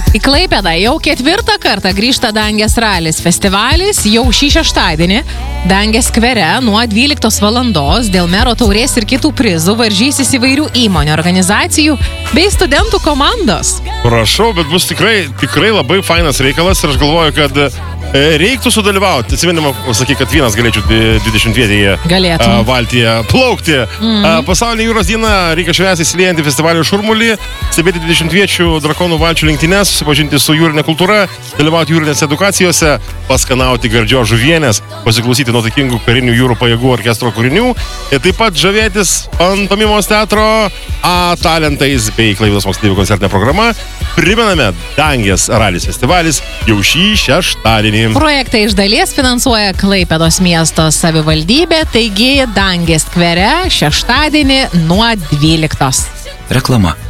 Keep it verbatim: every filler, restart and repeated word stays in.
Į Klaipėdą jau ketvirtą kartą grįžta Dangės ralis festivalis, jau šį šeštadienį Dangės skvere nuo dvyliktos valandos dėl mero taurės ir kitų prizų varžysis įvairių įmonių, organizacijų bei studentų komandos. Prašau, bet bus tikrai, tikrai labai fainas reikalas ir aš galvoju, kad reiktų sudalyvauti. Atsiminimą, sakyk, kad vienas galėčiau dvidešimtvietėje valtyje plaukti. Mm-hmm. Pasaulinė jūros diena reikia švęsti įsiliejantį festivalio šurmulį, stebėti dvidešimtviečių drakonų valčių lenktynes, susipažinti su jūrinė kultūra, dalyvauti jūrinėse edukacijose, paskanauti gardžios žuvienės, pasiklausyti nuotaikingų karinių jūrų pajėgų orkestro kūrinių ir taip pat žavėtis pantomimos teatro A talentais bei Klaipėdos moksleivių koncertinė programa. Primename, Dangės ralis festivalis jau šį šeštadienį. Projektą iš dalies finansuoja Klaipėdos miesto savivaldybė, taigi Dangės skvere šeštadienį nuo dvyliktos. Reklama.